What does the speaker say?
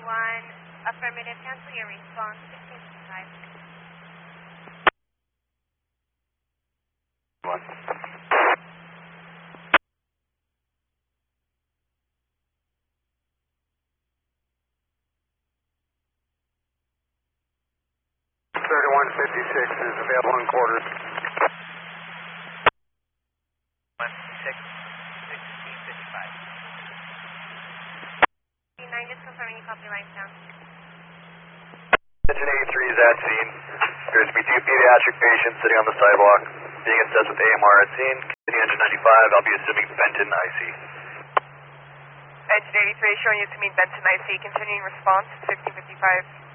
affirmative, cancel your response, 1655. One. 3156 is available in quarters. 1655. 9, just confirming you copy lines down. Engine 83 is at scene. Appears to be two pediatric patients sitting on the sidewalk, being assessed with AMR at scene. Continue engine 95, I'll be assuming Benton IC. Engine 83 showing you to mean Benton IC, continuing response, 1655.